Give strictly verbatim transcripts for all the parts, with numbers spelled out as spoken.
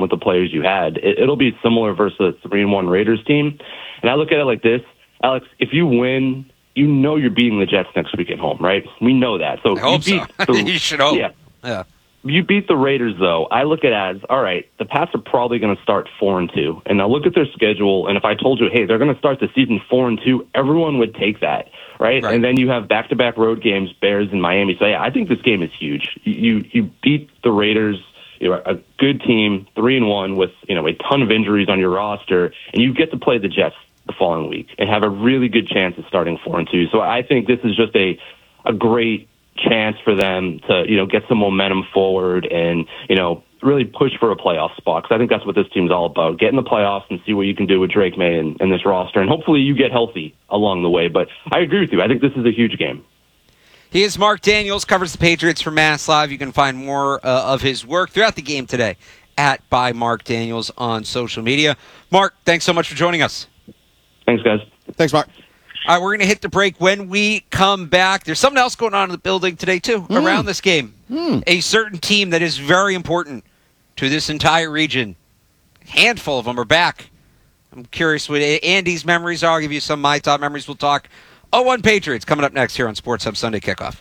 with the players you had. It, it'll be similar versus a three and one Raiders team. And I look at it like this, Alex, if you win, you know you're beating the Jets next week at home, right? We know that. So I hope you beat so. the, You should hope. Yeah. Yeah. You beat the Raiders, though. I look at it as, all right, the Pats are probably going to start four and two. And I look at their schedule, and if I told you, hey, they're going to start the season four and two, everyone would take that, right? right? And then you have back-to-back road games, Bears and Miami. So yeah, I think this game is huge. You you beat the Raiders, you're a good team, three and one with you know a ton of injuries on your roster, and you get to play the Jets the following week and have a really good chance of starting four and two. So I think this is just a a great chance for them to, you know, get some momentum forward and, you know, really push for a playoff spot. Because I think that's what this team's all about. Get in the playoffs and see what you can do with Drake May and, and this roster. And hopefully you get healthy along the way. But I agree with you. I think this is a huge game. He is Mark Daniels, covers the Patriots for Mass Live. You can find more uh, of his work throughout the game today at by Mark Daniels on social media. Mark, thanks so much for joining us. Thanks, guys. Thanks, Mark. All right, we're going to hit the break. When we come back, there's something else going on in the building today, too, mm. around this game. Mm. A certain team that is very important to this entire region. A handful of them are back. I'm curious what Andy's memories are. I'll give you some of my top memories. We'll talk oh one Patriots coming up next here on Sports Hub Sunday Kickoff.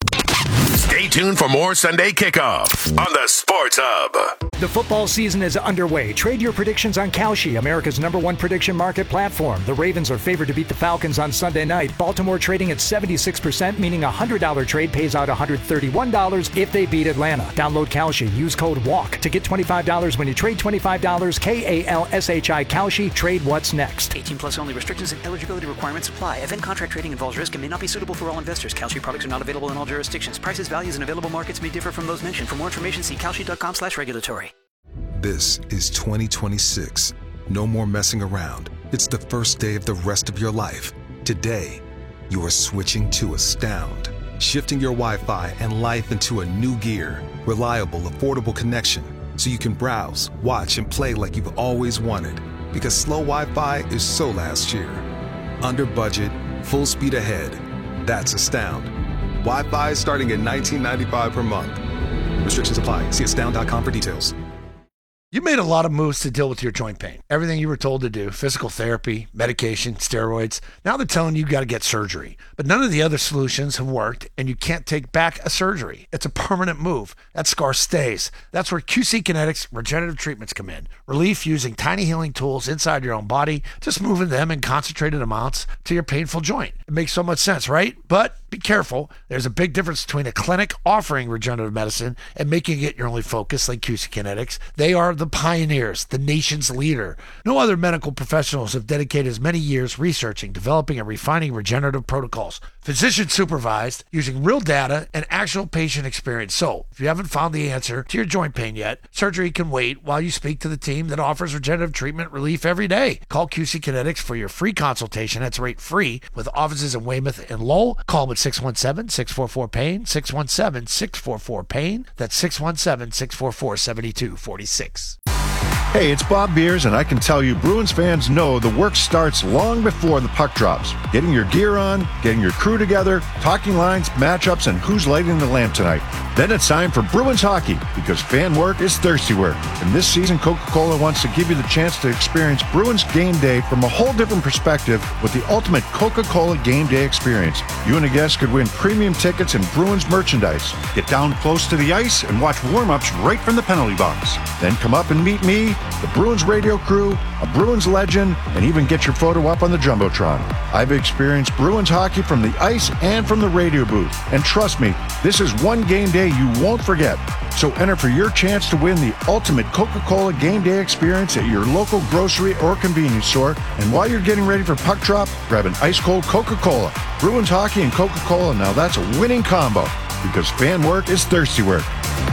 Stay tuned for more Sunday Kickoff on the Sports Hub. The football season is underway. Trade your predictions on Kalshi, America's number one prediction market platform. The Ravens are favored to beat the Falcons on Sunday night. Baltimore trading at seventy-six percent, meaning a one hundred dollars trade pays out one hundred thirty-one dollars if they beat Atlanta. Download Kalshi. Use code WALK to get twenty-five dollars when you trade twenty-five dollars. K A L S H I Kalshi. Trade what's next. eighteen plus only. Restrictions and eligibility requirements apply. Event contract trading involves risk and may not be suitable for all investors. Kalshi products are not available in all jurisdictions. Prices, values, and available markets may differ from those mentioned. For more information, see kalshi.com slash regulatory. This is twenty twenty-six. No more messing around. It's the first day of the rest of your life. Today, you are switching to Astound. Shifting your Wi-Fi and life into a new gear. Reliable, affordable connection. So you can browse, watch, and play like you've always wanted. Because slow Wi-Fi is so last year. Under budget, full speed ahead. That's Astound. Wi-Fi starting at nineteen ninety-five dollars per month. Restrictions apply. See astound dot com for details. You made a lot of moves to deal with your joint pain. Everything you were told to do, physical therapy, medication, steroids. Now they're telling you you got to get surgery. But none of the other solutions have worked, and you can't take back a surgery. It's a permanent move. That scar stays. That's where Q C Kinetics regenerative treatments come in. Relief using tiny healing tools inside your own body, just moving them in concentrated amounts to your painful joint. It makes so much sense, right? But be careful. There's a big difference between a clinic offering regenerative medicine and making it your only focus like Q C Kinetics. They are the pioneers, the nation's leader. No other medical professionals have dedicated as many years researching, developing, and refining regenerative protocols. Physician supervised, using real data and actual patient experience. So, if you haven't found the answer to your joint pain yet, surgery can wait while you speak to the team that offers regenerative treatment relief every day. Call Q C Kinetics for your free consultation. That's rate free with offices in Weymouth and Lowell. Call them at six one seven, six four four, pain, six one seven, six four four, pain. That's six one seven, six four four, seven two four six. Hey, it's Bob Beers, and I can tell you Bruins fans know the work starts long before the puck drops. Getting your gear on, getting your crew together, talking lines, matchups, and who's lighting the lamp tonight. Then it's time for Bruins hockey, because fan work is thirsty work. And this season, Coca-Cola wants to give you the chance to experience Bruins game day from a whole different perspective with the ultimate Coca-Cola game day experience. You and a guest could win premium tickets and Bruins merchandise. Get down close to the ice and watch warm-ups right from the penalty box. Then come up and meet me, the Bruins radio crew, a Bruins legend, and even get your photo up on the Jumbotron. I've experienced Bruins hockey from the ice and from the radio booth. And trust me, this is one game day you won't forget. So enter for your chance to win the ultimate Coca-Cola game day experience at your local grocery or convenience store. And while you're getting ready for puck drop, grab an ice-cold Coca-Cola. Bruins hockey and Coca-Cola, now that's a winning combo. Because fan work is thirsty work.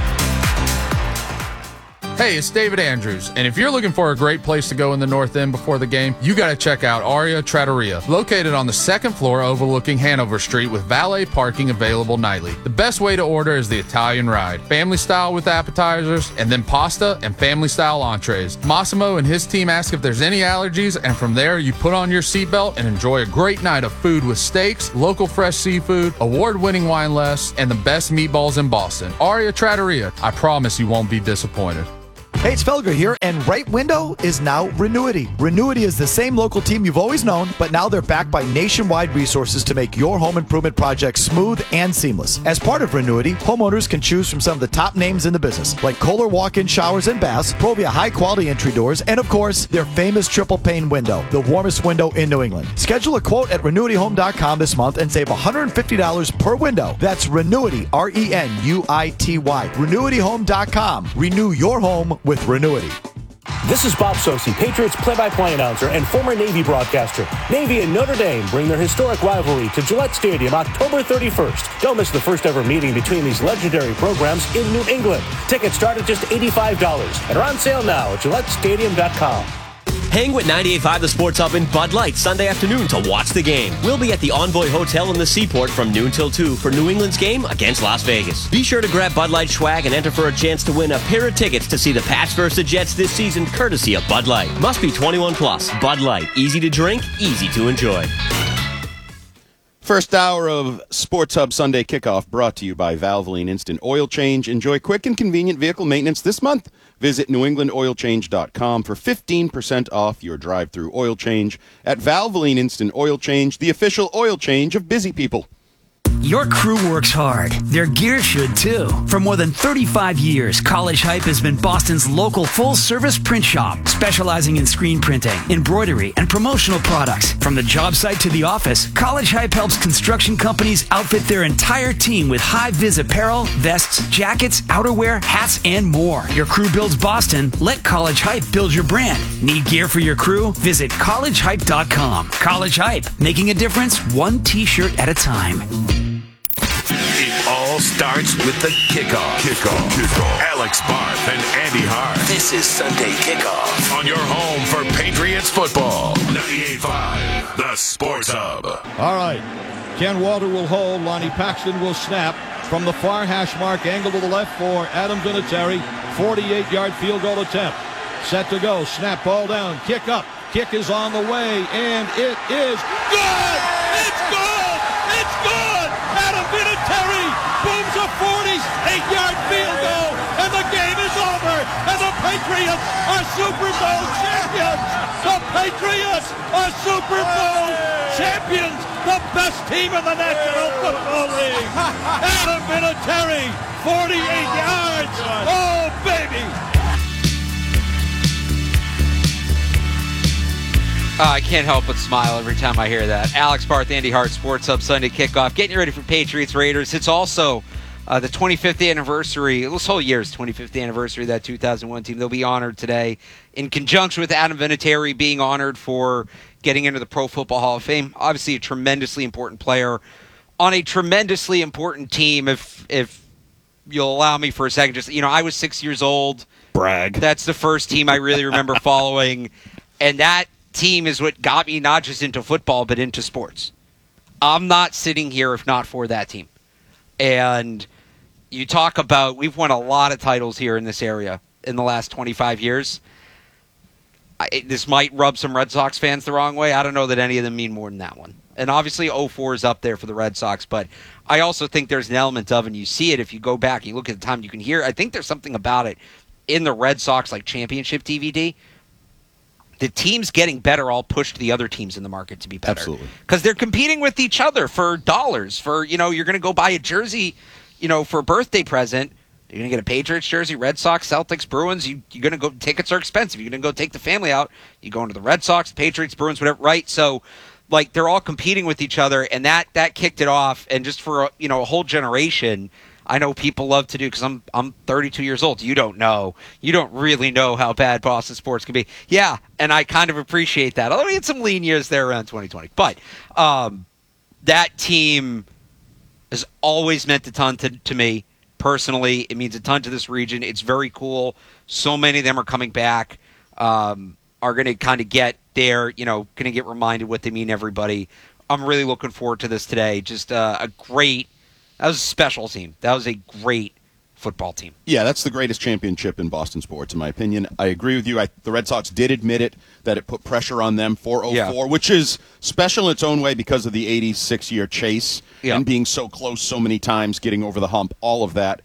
Hey, it's David Andrews, and if you're looking for a great place to go in the North End before the game, you got to check out Aria Trattoria, located on the second floor overlooking Hanover Street with valet parking available nightly. The best way to order is the Italian ride, family style with appetizers, and then pasta and family style entrees. Massimo and his team ask if there's any allergies, and from there you put on your seatbelt and enjoy a great night of food with steaks, local fresh seafood, award-winning wine lists, and the best meatballs in Boston. Aria Trattoria, I promise you won't be disappointed. Hey, it's Felger here, and Right Window is now Renuity. Renuity is the same local team you've always known, but now they're backed by nationwide resources to make your home improvement project smooth and seamless. As part of Renuity, homeowners can choose from some of the top names in the business, like Kohler walk-in showers and baths, Provia high-quality entry doors, and of course, their famous triple pane window, the warmest window in New England. Schedule a quote at renuity home dot com this month and save one hundred fifty dollars per window. That's Renuity, R E N U I T Y. renuity home dot com. Renew your home with Renuity. This is Bob Sosi, Patriots play-by-play announcer and former Navy broadcaster. Navy and Notre Dame bring their historic rivalry to Gillette Stadium October thirty-first. Don't miss the first ever meeting between these legendary programs in New England. Tickets start at just eighty-five dollars and are on sale now at gillette stadium dot com. Hang with ninety-eight point five The Sports Hub in Bud Light Sunday afternoon to watch the game. We'll be at the Envoy Hotel in the Seaport from noon till two for New England's game against Las Vegas. Be sure to grab Bud Light swag and enter for a chance to win a pair of tickets to see the Pats versus the Jets this season, courtesy of Bud Light. Must be twenty-one plus. Bud Light. Easy to drink, easy to enjoy. First hour of Sports Hub Sunday Kickoff brought to you by Valvoline Instant Oil Change. Enjoy quick and convenient vehicle maintenance this month. Visit new england oil change dot com for fifteen percent off your drive-through oil change at Valvoline Instant Oil Change, the official oil change of busy people. Your crew works hard. Their gear should too. For more than thirty-five years, College Hype has been Boston's local full-service print shop, specializing in screen printing, embroidery, and promotional products. From the job site to the office, College Hype helps construction companies outfit their entire team with high-vis apparel, vests, jackets, outerwear, hats, and more. Your crew builds Boston. Let College Hype build your brand. Need gear for your crew? Visit college hype dot com. College Hype, making a difference one t-shirt at a time. It all starts with the kickoff. Kickoff. Kickoff. Alex Barth and Andy Hart. This is Sunday Kickoff on your home for Patriots football. ninety-eight point five, The Sports Hub. All right. Ken Walter will hold. Lonnie Paxton will snap from the far hash mark, angle to the left for Adam Vinatieri. forty-eight-yard field goal attempt. Set to go. Snap, ball down. Kick up. Kick is on the way, and it is good! It's good! It's good! Adam Vinatieri booms a forty-eight-yard field goal, and the game is over, and the Patriots are Super Bowl champions! The Patriots are Super Bowl champions! The best team in the National Football League! Adam Vinatieri, forty-eight yards! Oh, baby! Uh, I can't help but smile every time I hear that. Alex Barth, Andy Hart, Sports Hub Sunday Kickoff. Getting you ready for Patriots Raiders. It's also uh, the twenty-fifth anniversary, this whole year's twenty-fifth anniversary of that two thousand one team. They'll be honored today in conjunction with Adam Vinatieri being honored for getting into the Pro Football Hall of Fame. Obviously a tremendously important player on a tremendously important team. If if you'll allow me for a second, just, you know, I was six years old. Brag. That's the first team I really remember following. And that team is what got me not just into football, but into sports. I'm not sitting here if not for that team. And you talk about, we've won a lot of titles here in this area in the last twenty-five years. I, this might rub some Red Sox fans the wrong way. I don't know that any of them mean more than that one. And obviously oh four is up there for the Red Sox, but I also think there's an element of, and you see it if you go back and you look at the time, you can hear, I think there's something about it in the Red Sox like championship D V D. The teams getting better all pushed the other teams in the market to be better. Absolutely. Because they're competing with each other for dollars. For, you know, you're going to go buy a jersey, you know, for a birthday present. You're going to get a Patriots jersey, Red Sox, Celtics, Bruins. You, you're going to go, tickets are expensive. You're going to go take the family out. You go into the Red Sox, Patriots, Bruins, whatever, right? So, like, they're all competing with each other, and that that kicked it off. And just for, a, you know, a whole generation, I know people love to do, because I'm I'm thirty-two years old. You don't know. You don't really know how bad Boston sports can be. Yeah, and I kind of appreciate that. Although we had some lean years there around twenty twenty. But um, that team has always meant a ton to, to me personally. It means a ton to this region. It's very cool. So many of them are coming back, um, are going to kind of get there, you know, going to get reminded what they mean to everybody. I'm really looking forward to this today. Just uh, a great... That was a special team. That was a great football team. Yeah, that's the greatest championship in Boston sports, in my opinion. I agree with you. I, the Red Sox did admit it, that it put pressure on them for oh four, yeah. which is special in its own way because of the eighty-six-year chase yeah. and being so close so many times, getting over the hump, all of that.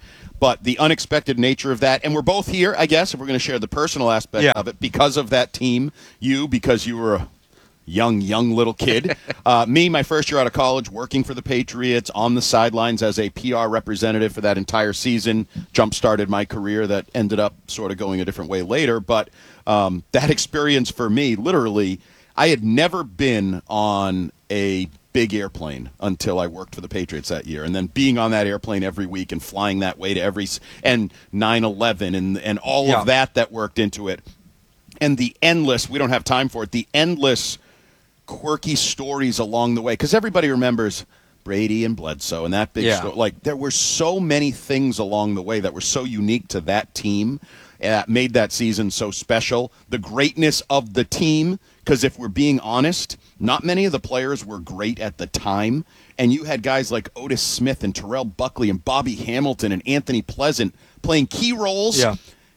but the unexpected nature of that, and we're both here, I guess, if we're going to share the personal aspect Yeah. of it, because of that team, you, because you were a young, young little kid. uh, me, my first year out of college, working for the Patriots, on the sidelines as a P R representative for that entire season, jump-started my career that ended up sort of going a different way later. But um, that experience for me, literally, I had never been on a big airplane until I worked for the Patriots that year. And then being on that airplane every week and flying that way to every – and nine eleven and, and all Yeah. of that that worked into it. And the endless – we don't have time for it – the endless – quirky stories along the way, because everybody remembers Brady and Bledsoe and that big Yeah. story. Like, there were so many things along the way that were so unique to that team that made that season so special. The greatness of the team, because if we're being honest, not many of the players were great at the time, and you had guys like Otis Smith and Terrell Buckley and Bobby Hamilton and Anthony Pleasant playing key roles Yeah.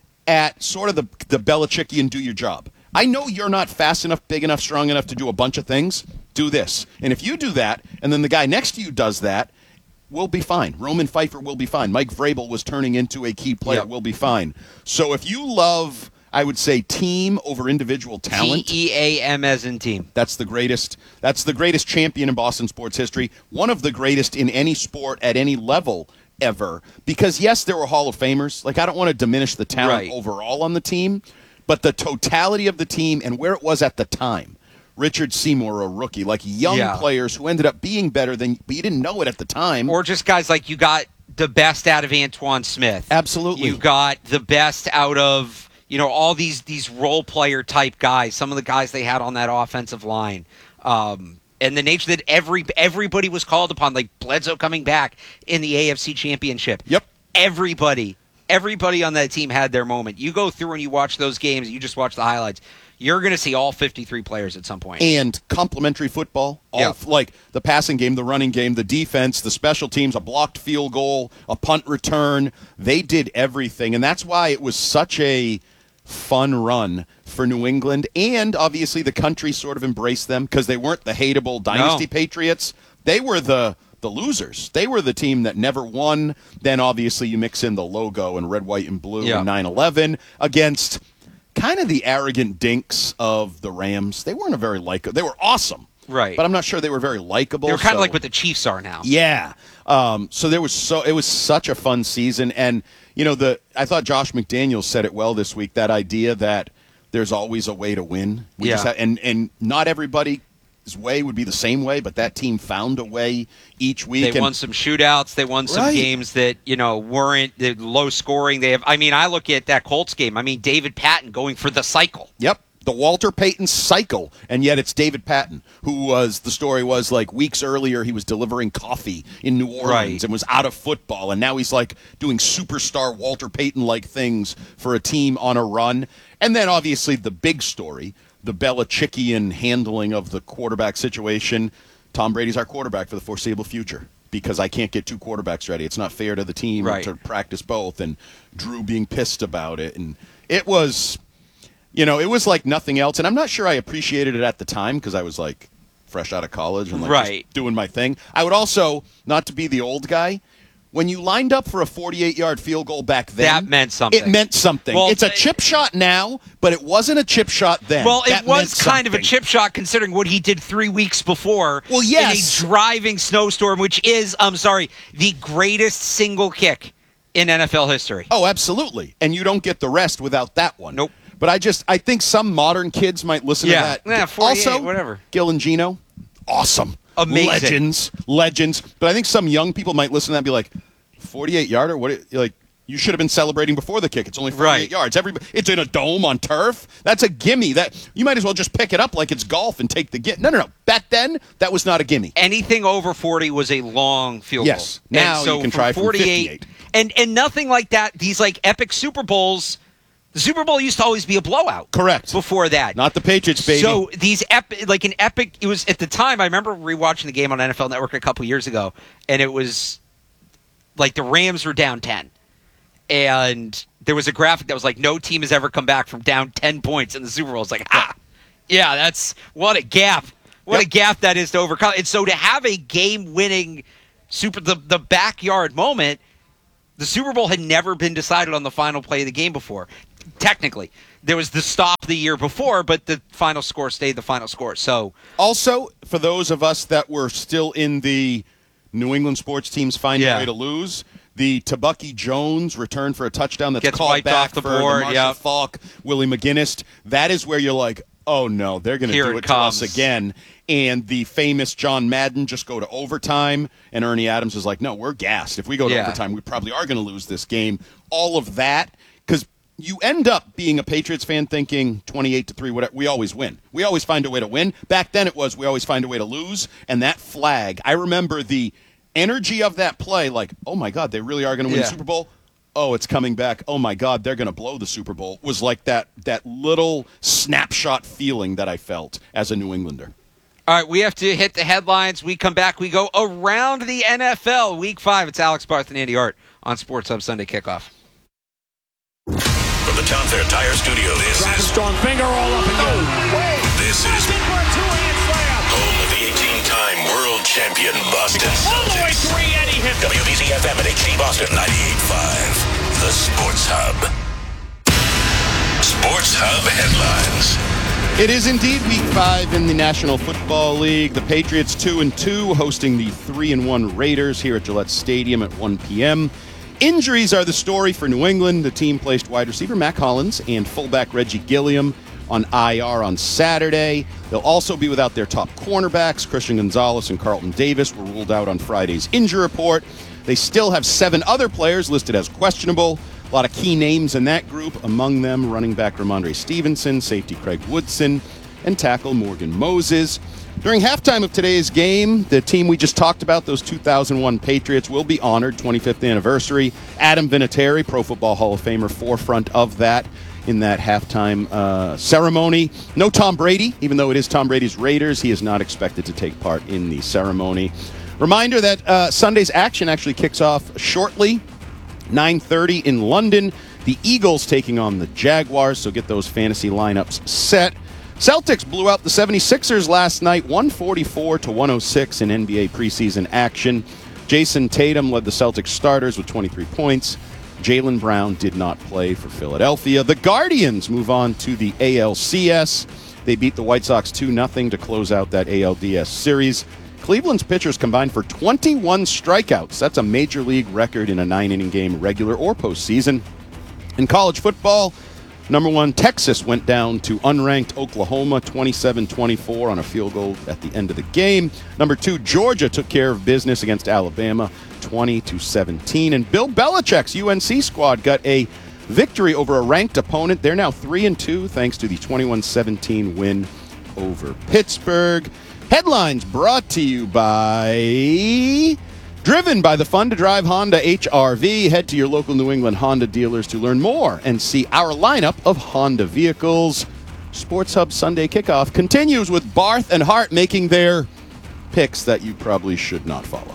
at sort of the, the Belichickian do your job. I know you're not fast enough, big enough, strong enough to do a bunch of things. Do this. And if you do that, and then the guy next to you does that, we'll be fine. Roman Pfeiffer will be fine. Mike Vrabel was turning into a key player. Yep. We'll be fine. So if you love, I would say, team over individual talent. T E A M as in team. That's the greatest. That's the greatest champion in Boston sports history. One of the greatest in any sport at any level ever. Because, yes, there were Hall of Famers. Like, I don't want to diminish the talent Right. overall on the team, but the totality of the team and where it was at the time. Richard Seymour, a rookie, like young Yeah. players who ended up being better than, but you didn't know it at the time. Or just guys like you got the best out of Antoine Smith. Absolutely. You got the best out of, you know, all these these role player type guys, some of the guys they had on that offensive line. Um, and the nature that every everybody was called upon, like Bledsoe coming back in the A F C Championship. Yep. Everybody, everybody on that team had their moment. You go through and you watch those games, you just watch the highlights. You're going to see all fifty-three players at some point. And complementary football, all Yeah. like the passing game, the running game, the defense, the special teams, a blocked field goal, a punt return. They did everything, and that's why it was such a fun run for New England. And obviously the country sort of embraced them because they weren't the hateable dynasty No. Patriots. They were the the losers. They were the team that never won. Then obviously you mix in the logo and red, white, and blue Yeah. and nine eleven against kind of the arrogant dinks of the Rams. They weren't a very likable. They were awesome, Right. but I'm not sure they were very likable. They were kind of so- like what the Chiefs are now. yeah. Um, so there was so it was such a fun season, and you know the I thought Josh McDaniels said it well this week. That idea that there's always a way to win. We just Yeah. ha- and and not everybody's way would be the same way, but that team found a way each week. They and won some shootouts. They won some Right. games that, you know, weren't the low scoring. They have. I mean, I look at that Colts game. I mean, David Patton going for the cycle. Yep. The Walter Payton cycle, and yet it's David Patton, who was, the story was like weeks earlier he was delivering coffee in New Orleans Right. and was out of football, and now he's like doing superstar Walter Payton-like things for a team on a run. And then obviously the big story, the Belichickian handling of the quarterback situation. Tom Brady's our quarterback for the foreseeable future because I can't get two quarterbacks ready. It's not fair to the team Right. to practice both, and Drew being pissed about it. And it was... You know, it was like nothing else, and I'm not sure I appreciated it at the time because I was like fresh out of college and like Right. just doing my thing. I would also, not to be the old guy, when you lined up for a forty-eight-yard field goal back then, That meant something. It meant something. Well, it's a chip shot now, but it wasn't a chip shot then. Well, That it was meant kind of a something. chip shot considering what he did three weeks before. Well, yes. In a driving snowstorm, which is, I'm sorry, the greatest single kick in N F L history. Oh, absolutely. And you don't get the rest without that one. Nope. But I just, I think some modern kids might listen Yeah. to that. Yeah, forty-eight, also, whatever. Gil and Gino, awesome. Amazing. Legends, legends. But I think some young people might listen to that and be like, forty-eight-yarder? What? Like, you should have been celebrating before the kick. It's only forty-eight Right. yards. Everybody, it's in a dome on turf. That's a gimme. That you might as well just pick it up like it's golf and take the gimme. No, no, no. Back then, that was not a gimme. Anything over forty was a long field Yes. goal. Now And so you can from try from forty-eight, fifty-eight. And, and nothing like that. These like epic Super Bowls. The Super Bowl used to always be a blowout. Correct. Before that. Not the Patriots, baby. So these epic, like an epic, it was at the time, I remember rewatching the game on N F L Network a couple years ago, and it was like the Rams were down ten. And there was a graphic that was like, no team has ever come back from down ten points in the Super Bowl. It's like, ah, yeah, that's, what a gap. What Yep. a gap that is to overcome. And so to have a game-winning super, the, the backyard moment, The Super Bowl had never been decided on the final play of the game before. Technically, there was the stop the year before, but the final score stayed the final score. So, also, for those of us that were still in the New England sports teams find Yeah. a way to lose, the Tabucky Jones return for a touchdown that's Gets called wiped back off the for board, the Marshall yep. Faulk, Willie McGinnis. That is where you're like, oh no, they're going to Here do it it to comes. us again. And the famous John Madden just go to overtime, and Ernie Adams is like, no, we're gassed. If we go to Yeah. overtime, we probably are going to lose this game. All of that, because you end up being a Patriots fan thinking twenty-eight to three, whatever, we always win. We always find a way to win. Back then it was we always find a way to lose. And that flag, I remember the energy of that play, like, oh my God, they really are going to win Yeah. the Super Bowl. Oh, it's coming back. Oh my God, they're going to blow the Super Bowl. Was like that that little snapshot feeling that I felt as a New Englander. all right, we have to hit the headlines. We come back. We go around the N F L. Week five. It's Alex Barth and Andy Hart on Sports Hub Sunday Kickoff. From the Town Fair Tire Studio, this Drop a is strong finger all up and go. this is home of the eighteen-time world champion Boston Celtics. W B Z F M and H D Boston ninety-eight point five. The Sports Hub. Sports Hub headlines. It is indeed week five in the National Football League. The Patriots two and two hosting the three and one Raiders here at Gillette Stadium at one p.m. Injuries are the story for New England. The team placed wide receiver Mac Hollins and fullback Reggie Gilliam on I R on Saturday. They'll also be without their top cornerbacks. Christian Gonzalez and Carlton Davis were ruled out on Friday's injury report. They still have seven other players listed as questionable. A lot of key names in that group, among them running back Ramondre Stevenson, safety Craig Woodson, and tackle Morgan Moses. During halftime of today's game, the team we just talked about, those two thousand one Patriots, will be honored, twenty-fifth anniversary. Adam Vinatieri, Pro Football Hall of Famer, forefront of that in that halftime uh, ceremony. No Tom Brady, even though it is Tom Brady's Raiders, he is not expected to take part in the ceremony. Reminder that uh, Sunday's action actually kicks off shortly. nine thirty in London. The Eagles taking on the Jaguars, so get those fantasy lineups set. Celtics blew out the seventy-sixers last night, one forty-four to one oh six in N B A preseason action. Jason Tatum led the Celtics starters with twenty-three points. Jaylen Brown did not play for Philadelphia. The Guardians move on to the A L C S. They beat the White Sox two nothing to close out that A L D S series. Cleveland's pitchers combined for twenty-one strikeouts. That's a major league record in a nine-inning game, regular or postseason. In college football, number one, Texas went down to unranked Oklahoma, twenty-seven twenty-four on a field goal at the end of the game. Number two, Georgia took care of business against Alabama, twenty to seventeen. And Bill Belichick's U N C squad got a victory over a ranked opponent. They're now three and two thanks to the twenty-one seventeen win over Pittsburgh. Headlines brought to you by... Driven by the Fun to Drive Honda H R V. Head to your local New England Honda dealers to learn more and see our lineup of Honda vehicles. Sports Hub Sunday Kickoff continues with Barth and Hart making their picks that you probably should not follow.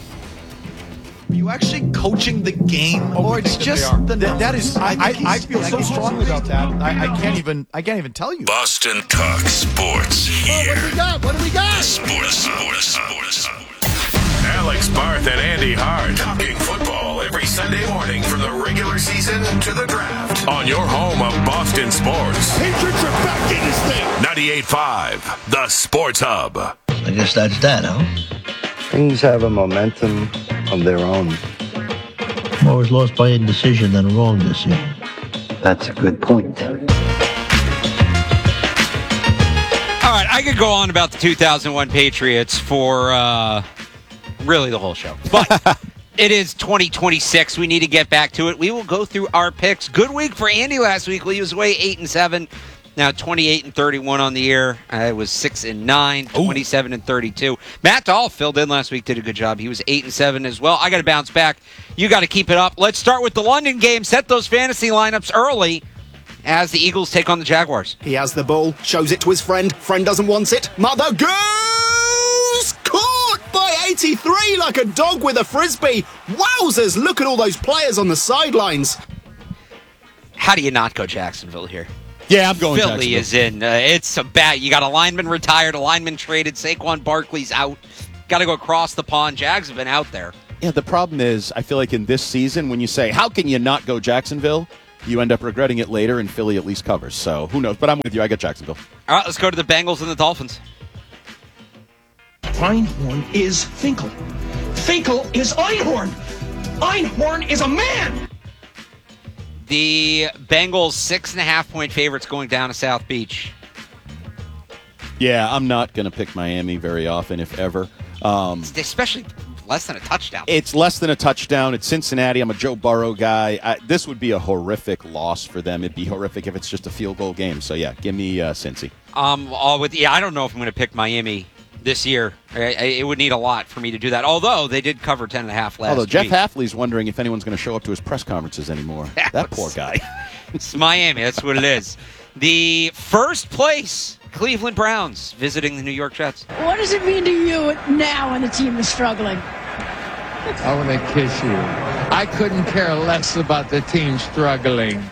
Are you actually coaching the game, or it's just the That- that is, I, I, I feel so like, strongly about that. I, I can't even, I can't even tell you. Boston Talk Sports here. What do we got? What do we got? Sports, sports, sports. Alex Barth and Andy Hart talking football every Sunday morning from the regular season to the draft on your home of Boston sports. Patriots are back in this thing. ninety-eight point five, the Sports Hub. I guess that's that, huh? Things have a momentum of their own. More was lost by indecision than wrong this year. That's a good point. All right, I could go on about the two thousand one Patriots for uh, really the whole show. But it is twenty twenty-six. We need to get back to it. We will go through our picks. Good week for Andy last week. Well, he was away eight and seven. Now twenty-eight and thirty-one on the year. I was six and nine, twenty-seven and thirty-two. Matt Dahl filled in last week, did a good job. He was eight and seven as well. I got to bounce back. You got to keep it up. Let's start with the London game. Set those fantasy lineups early as the Eagles take on the Jaguars. He has the ball, shows it to his friend. Friend doesn't want it. Mother goes caught by eighty-three like a dog with a frisbee. Wowzers! Look at all those players on the sidelines. How do you not go Jacksonville here? Yeah, I'm going Philly Jacksonville. is in. Uh, it's a bad. You got a lineman retired, a lineman traded. Saquon Barkley's out. Got to go across the pond. Jags have been out there. Yeah, the problem is, I feel like in this season, when you say, how can you not go Jacksonville, you end up regretting it later, and Philly at least covers. So who knows? But I'm with you. I got Jacksonville. All right, let's go to the Bengals and the Dolphins. Einhorn is Finkel. Finkel is Einhorn. Einhorn is a man. The Bengals six and a half point favorites going down to South Beach. Yeah, I'm not going to pick Miami very often, if ever. Um, Especially less than a touchdown. It's less than a touchdown. It's Cincinnati. I'm a Joe Burrow guy. I, this would be a horrific loss for them. It'd be horrific if it's just a field goal game. So, yeah, give me uh, Cincy. Um, all with yeah, I don't know if I'm going to pick Miami this year. I, I, it would need a lot for me to do that. Although they did cover ten and a half last Although Jeff week. Hafley's wondering if anyone's going to show up to his press conferences anymore. That, that poor guy. It's Miami. That's what it is. The first place Cleveland Browns visiting the New York Jets. What does it mean to you now when the team is struggling? I want to kiss you. I couldn't care less about the team struggling.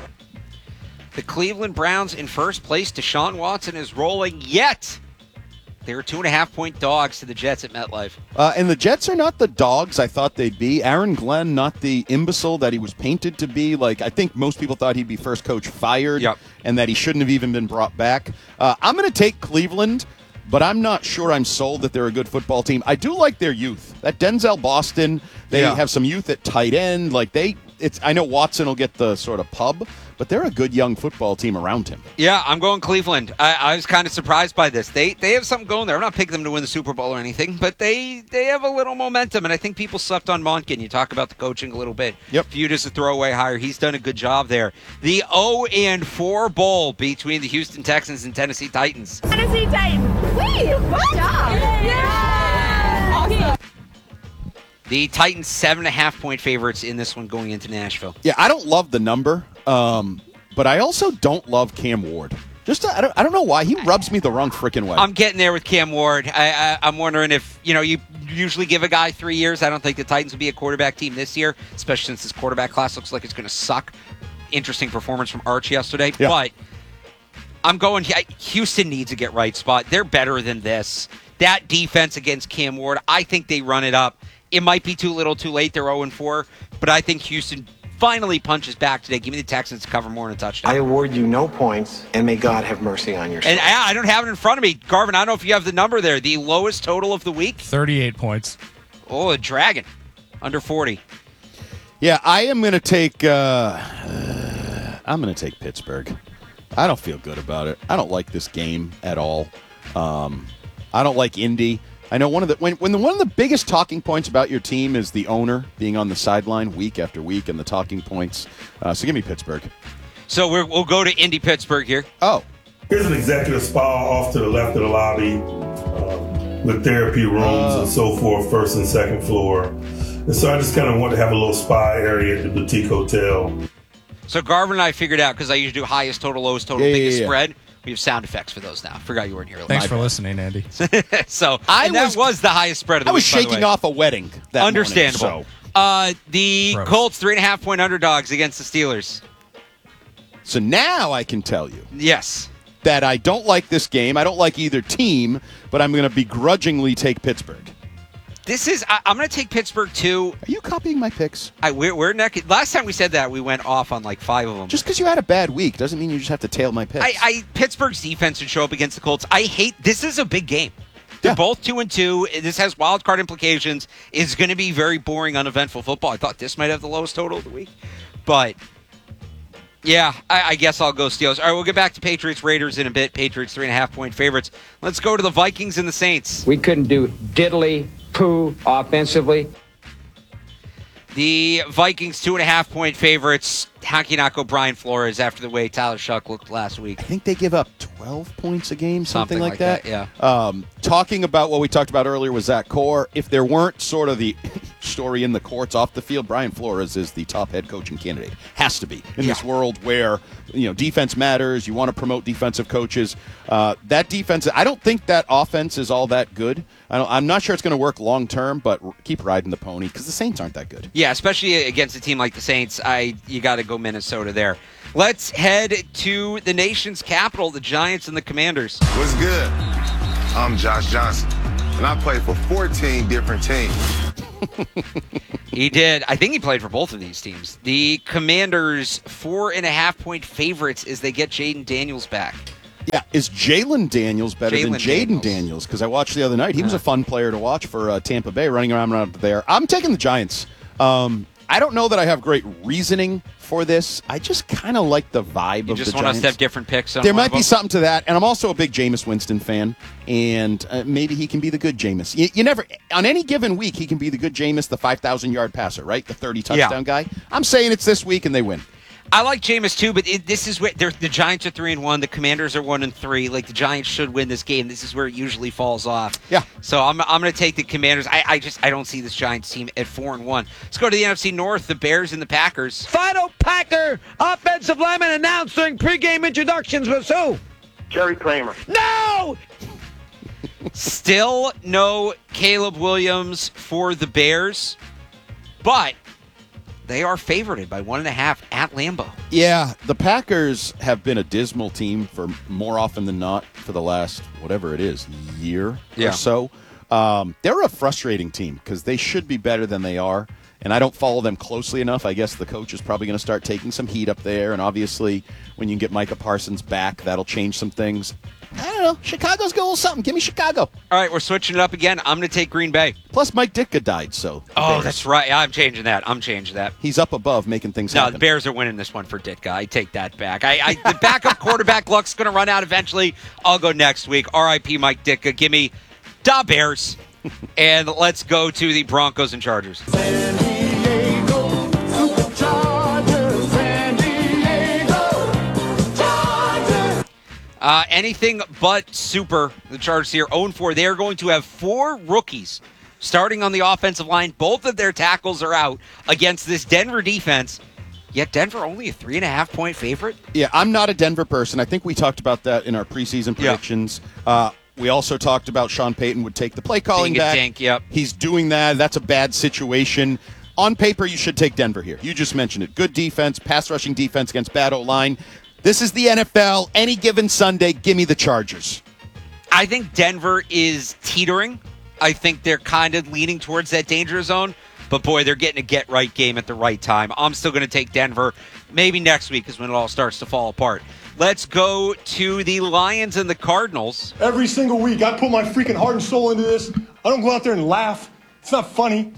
The Cleveland Browns in first place. Deshaun Watson is rolling yet. They're two and a half point dogs to the Jets at MetLife. Uh, and the Jets are not the dogs I thought they'd be. Aaron Glenn, not the imbecile that he was painted to be. Like, I think most people thought he'd be first coach fired yep. and that he shouldn't have even been brought back. Uh, I'm going to take Cleveland, but I'm not sure I'm sold that they're a good football team. I do like their youth. That Denzel Boston, they yeah. have some youth at tight end. Like, they, it's. I know Watson will get the sort of pub, but they're a good young football team around him. Yeah, I'm going Cleveland. I, I was kind of surprised by this. They they have something going there. I'm not picking them to win the Super Bowl or anything, but they, they have a little momentum, and I think people slept on Monken. You talk about the coaching a little bit. Yep. Viewed as a throwaway hire. He's done a good job there. The oh and four bowl between the Houston Texans and Tennessee Titans. Tennessee Titans. Wait, good job. Yeah. Awesome. The Titans seven and a half point favorites in this one going into Nashville. Yeah, I don't love the number, um, but I also don't love Cam Ward. Just I don't I don't know why he rubs me the wrong freaking way. I'm getting there with Cam Ward. I, I, I'm wondering if you know you usually give a guy three years. I don't think the Titans will be a quarterback team this year, especially since this quarterback class looks like it's going to suck. Interesting performance from Arch yesterday, yeah. but I'm going. Houston needs to get right spot. They're better than this. That defense against Cam Ward, I think they run it up. It might be too little, too late. They're oh and four, but I think Houston finally punches back today. Give me the Texans to cover more than a touchdown. I award you no points, and may God have mercy on your soul. And I, I don't have it in front of me. Garvin, I don't know if you have the number there. The lowest total of the week? thirty-eight points. Oh, a dragon. Under forty. Yeah, I am going to take uh, uh, I'm going to take Pittsburgh. I don't feel good about it. I don't like this game at all. Um, I don't like Indy. I know one of the when when the, one of the biggest talking points about your team is the owner being on the sideline week after week and the talking points. Uh, so give me Pittsburgh. So we're, we'll go to Indy Pittsburgh here. Oh, here's an executive spa off to the left of the lobby um, with therapy rooms uh, and so forth, first and second floor. And so I just kind of want to have a little spa area at the boutique hotel. So Garvin and I figured out, because I usually do highest total, lowest total, yeah, biggest yeah, yeah. spread. We have sound effects for those now. Forgot you weren't here. Thanks for listening, Andy. so I and that was, was the highest spread of the I was week, by the shaking way. off a wedding that Understandable. morning, so. Uh, the Gross. Colts, three and a half point underdogs against the Steelers. So now I can tell you. Yes. That I don't like this game. I don't like either team, but I'm going to begrudgingly take Pittsburgh. This is, I, I'm going to take Pittsburgh too. Are you copying my picks? I, we're, we're neck. Last time we said that, we went off on like five of them. Just because you had a bad week doesn't mean you just have to tail my picks. I, I Pittsburgh's defense should show up against the Colts. I hate, this is a big game. They're yeah. both two and two. This has wild card implications. It's going to be very boring, uneventful football. I thought this might have the lowest total of the week. But, yeah, I, I guess I'll go Steelers. All right, we'll get back to Patriots Raiders in a bit. Patriots three and a half point favorites. Let's go to the Vikings and the Saints. We couldn't do diddly poo offensively. The Vikings two and a half point favorites. How can you not go Brian Flores after the way Tyler Shuck looked last week? I think they give up twelve points a game, something, something like, like that. that yeah. Um, talking about what we talked about earlier with Zach Core, if there weren't sort of the story in the courts off the field, Brian Flores is the top head coaching candidate. Has to be in yeah. this world where you know defense matters. You want to promote defensive coaches. Uh, that defense, I don't think that offense is all that good. I don't, I'm not sure it's going to work long term, but keep riding the pony because the Saints aren't that good. Yeah, especially against a team like the Saints. I you got to go Minnesota there. Let's head to the nation's capital, the Giants and the Commanders. What's good? I'm Josh Johnson, and I play for fourteen different teams. He did. I think he played for both of these teams. The Commanders, four and a half point favorites as they get Jaden Daniels back. Yeah, is Jalen Daniels better Jaylen than Jaden Daniels? Because I watched the other night. He was a fun player to watch for uh, Tampa Bay, running around around there. I'm taking the Giants. Um, I don't know that I have great reasoning for this. I just kind of like the vibe You of the just Giants. want us to have different picks on There one might of be them? something to that, and I'm also a big Jameis Winston fan, and uh, maybe he can be the good Jameis. You, you never, on any given week, he can be the good Jameis, the five thousand yard passer, right? The thirty touchdown Yeah. guy. I'm saying it's this week, and they win. I like Jameis too, but it, this is where they're- the Giants are three and one. The Commanders are one and three. Like the Giants should win this game. This is where it usually falls off. Yeah. So I'm I'm going to take the Commanders. I, I just I don't see this Giants team at four and one. Let's go to the N F C North. The Bears and the Packers. Final Packer offensive lineman announced during pregame introductions was who? Jerry Kramer. No! Still no Caleb Williams for the Bears, but they are favored by one and a half at Lambeau. Yeah, the Packers have been a dismal team for more often than not for the last, whatever it is, year Yeah. or so. Um, they're a frustrating team because they should be better than they are, and I don't follow them closely enough. I guess the coach is probably going to start taking some heat up there, and obviously when you get Micah Parsons back, that'll change some things. I don't know. Chicago's got a little something. Give me Chicago. All right, we're switching it up again. I'm going to take Green Bay. Plus, Mike Ditka died, so. the Oh, Bears. that's right. Yeah, I'm changing that. I'm changing that. He's up above making things No, happen. the Bears are winning this one for Ditka. I take that back. I, I the backup quarterback luck's going to run out eventually. I'll go next week. R I P Mike Ditka. Give me da Bears. And let's go to the Broncos and Chargers. Uh, anything but super. The Chargers here, oh and four. They are going to have four rookies starting on the offensive line. Both of their tackles are out against this Denver defense. Yet Denver only a three and a half point favorite. Yeah, I'm not a Denver person. I think we talked about that in our preseason predictions. Yeah. Uh, we also talked about Sean Payton would take the play calling Being a back. dink, yep. He's doing that. That's a bad situation. On paper, you should take Denver here. You just mentioned it. Good defense, pass rushing defense against bad O-line. This is the N F L. Any given Sunday, give me the Chargers. I think Denver is teetering. I think they're kind of leaning towards that danger zone. But, boy, they're getting a get-right game at the right time. I'm still going to take Denver. Maybe next week is when it all starts to fall apart. Let's go to the Lions and the Cardinals. Every single week, I put my freaking heart and soul into this. I don't go out there and laugh. It's not funny.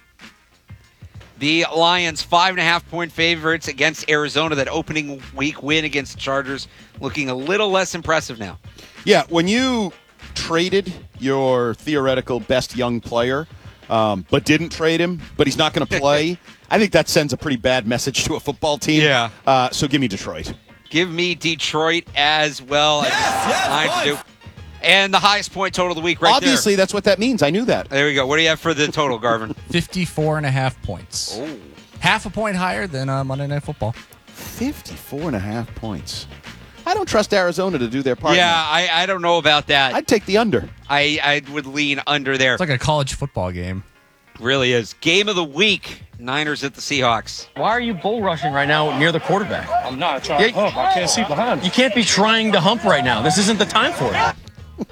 The Lions, five and a half point favorites against Arizona. That opening week win against the Chargers looking a little less impressive now. Yeah, when you traded your theoretical best young player, um, but didn't trade him, but he's not going to play, I think that sends a pretty bad message to a football team. Yeah. Uh, so give me Detroit. Give me Detroit as well. Yes, yes, do. And the highest point total of the week right Obviously, there. that's what that means. I knew that. There we go. What do you have for the total, Garvin? fifty-four and a half points. Oh. Half a point higher than uh, Monday Night Football. fifty-four and a half points. I don't trust Arizona to do their part. Yeah, I, I don't know about that. I'd take the under. I, I would lean under there. It's like a college football game. Really is. Game of the week. Niners at the Seahawks. Why are you bull rushing right now near the quarterback? I'm not trying to hump. I can't see behind. You can't be trying to hump right now. This isn't the time for it.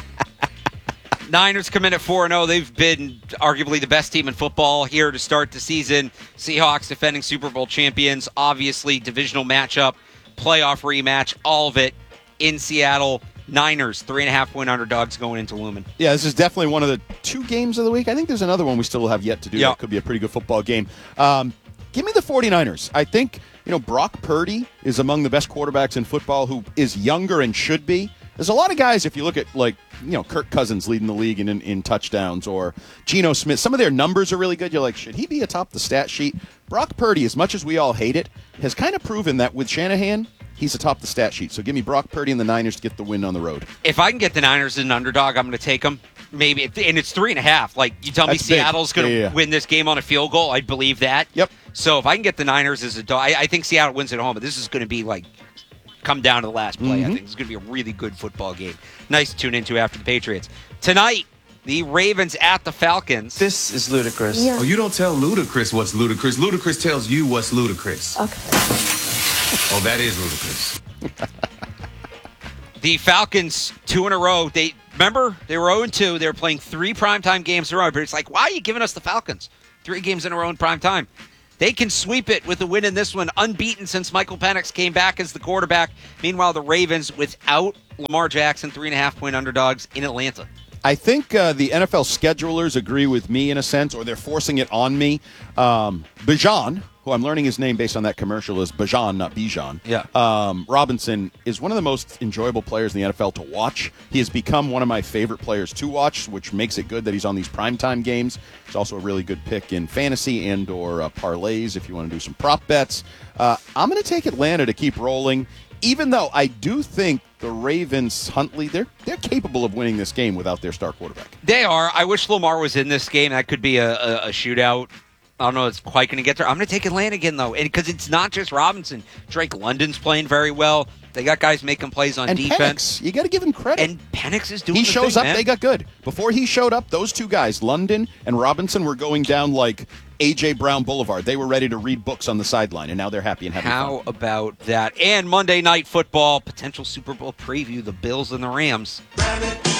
Niners come in at four and oh. They've been arguably the best team in football here to start the season. Seahawks defending Super Bowl champions. Obviously, divisional matchup, playoff rematch, all of it in Seattle. Niners, three and a half point underdogs going into Lumen. Yeah, this is definitely one of the two games of the week. I think there's another one we still have yet to do. Yep. That could be a pretty good football game. Um, give me the 49ers. I think, you know, Brock Purdy is among the best quarterbacks in football who is younger and should be. There's a lot of guys, if you look at, like, you know, Kirk Cousins leading the league in, in, in touchdowns, or Geno Smith. Some of their numbers are really good. You're like, should he be atop the stat sheet? Brock Purdy, as much as we all hate it, has kind of proven that with Shanahan, he's atop the stat sheet. So give me Brock Purdy and the Niners to get the win on the road. If I can get the Niners as an underdog, I'm going to take them. Maybe, and it's three and a half. Like, you tell That's me big. Seattle's going to Yeah, yeah. win this game on a field goal, I'd believe that. Yep. So if I can get the Niners as a dog, I, I think Seattle wins at home, but this is going to be like come down to the last play. Mm-hmm. I think it's going to be a really good football game. Nice to tune into after the Patriots. Tonight, the Ravens at the Falcons. This is ludicrous. Oh, you don't tell Ludacris what's ludicrous. Ludacris tells you what's ludicrous. Okay. Oh, that is ludicrous. The Falcons, two in a row. They Remember, they were oh and two. They were playing three primetime games in a row. But it's like, why are you giving us the Falcons? Three games in a row in primetime. They can sweep it with a win in this one, unbeaten since Michael Penix came back as the quarterback. Meanwhile, the Ravens, without Lamar Jackson, three and a half point underdogs in Atlanta. I think uh, the N F L schedulers agree with me in a sense, or they're forcing it on me. Um, Bijan, who I'm learning his name based on that commercial, is Bijan, not Bijan. Yeah. Um, Robinson is one of the most enjoyable players in the N F L to watch. He has become one of my favorite players to watch, which makes it good that he's on these primetime games. He's also a really good pick in fantasy and or uh, parlays if you want to do some prop bets. Uh, I'm going to take Atlanta to keep rolling, even though I do think the Ravens, Huntley, they're they're capable of winning this game without their star quarterback. They are. I wish Lamar was in this game. That could be a, a, a shootout. I don't know if it's quite going to get there. I'm going to take Atlanta again, though, because it's not just Robinson. Drake London's playing very well. They got guys making plays on and defense. Penix, you got to give him credit. And Penix is doing He the shows thing, up, man. they got good. Before he showed up, those two guys, London and Robinson, were going down like A J. Brown Boulevard. They were ready to read books on the sideline, and now they're happy and having How fun. about that? And Monday Night Football, potential Super Bowl preview, the Bills and the Rams.